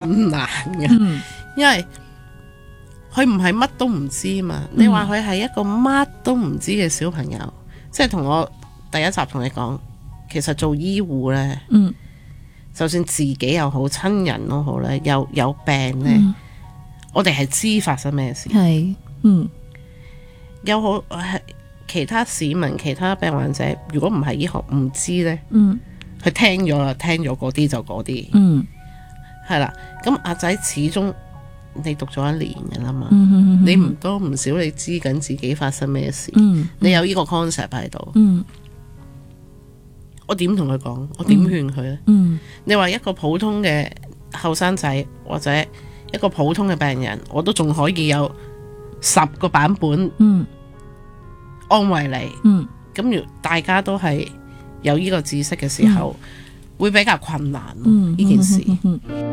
困難嘅，因為佢唔係乜都唔知嘛。你話佢係一個乜都唔知嘅小朋友，即係同我第一集同你講，其實做醫護呢，就算自己又好，親人都好咧，有病呢，我哋係知發生咩事， 係， 有好其他市民、其他病患者，如果唔係醫學唔知呢，佢聽咗啦，聽咗嗰啲就嗰啲，係啦。咁阿仔始終你讀咗1年㗎啦嘛，你唔多唔少你知緊自己發生咩事，你有呢個 concept 喺度，我點同佢講？我點勸佢呢？你話一個普通嘅後生仔或者一個普通嘅病人，我都仲可以有10個版本安慰你。咁如大家都係有呢個知識嘅時候，會比較困難呢件事。